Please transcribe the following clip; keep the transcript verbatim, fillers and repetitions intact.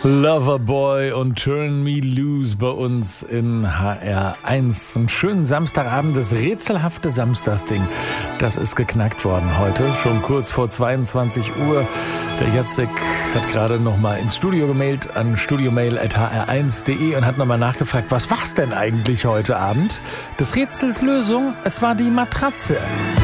Loverboy und Turn Me Loose bei uns in H R eins. Einen schönen Samstagabend, das rätselhafte Samstagsding, das ist geknackt worden heute, schon kurz vor zweiundzwanzig Uhr. Der Jacek hat gerade noch mal ins Studio gemailt an studiomail at h r eins punkt de und hat noch mal nachgefragt, was war's denn eigentlich heute Abend? Des Rätsels Lösung, es war die Matratze.